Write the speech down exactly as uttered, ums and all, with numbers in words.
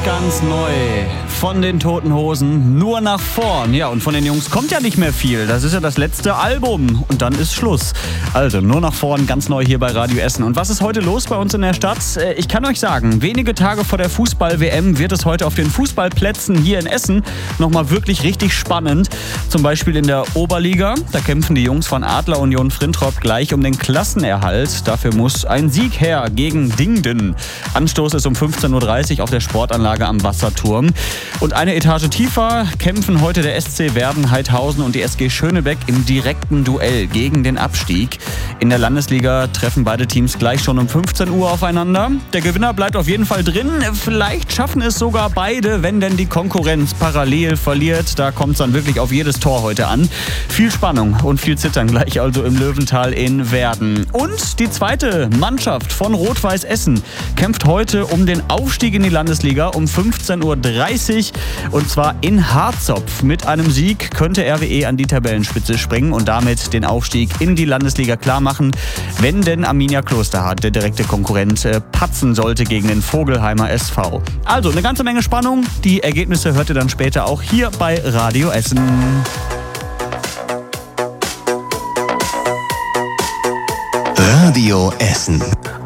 ganz neu von den Toten Hosen, nur nach vorn. Ja, und von den Jungs kommt ja nicht mehr viel. Das ist ja das letzte Album und dann ist Schluss. Also nur nach vorn, ganz neu hier bei Radio Essen. Und was ist heute los bei uns in der Stadt? Ich kann euch sagen, wenige Tage vor der Fußball-W M wird es heute auf den Fußballplätzen hier in Essen nochmal wirklich richtig spannend. Zum Beispiel in der Oberliga. Da kämpfen die Jungs von Adler Union Frintrop gleich um den Klassenerhalt. Dafür muss ein Sieg her gegen Dingden. Anstoß ist um fünfzehn Uhr dreißig auf der Sportanlage am Wasserturm. Und eine Etage tiefer kämpfen heute der S C Werden-Heidhausen und die S G Schönebeck im direkten Duell gegen den Abstieg. In der Landesliga treffen beide Teams gleich schon um fünfzehn Uhr aufeinander. Der Gewinner bleibt auf jeden Fall drin. Vielleicht schaffen es sogar beide, wenn denn die Konkurrenz parallel verliert. Da kommt es dann wirklich auf jedes Tor heute an. Viel Spannung und viel Zittern gleich also im Löwental in Werden. Und die zweite Mannschaft von Rot-Weiß Essen kämpft heute um den Aufstieg in die Landesliga um fünfzehn Uhr dreißig. Und zwar in Harzopf. Mit einem Sieg könnte R W E an die Tabellenspitze springen und damit den Aufstieg in die Landesliga klar machen, wenn denn Arminia Klosterhardt, der direkte Konkurrent, patzen sollte gegen den Vogelheimer S V. Also eine ganze Menge Spannung. Die Ergebnisse hört ihr dann später auch hier bei Radio Essen. Radio Essen.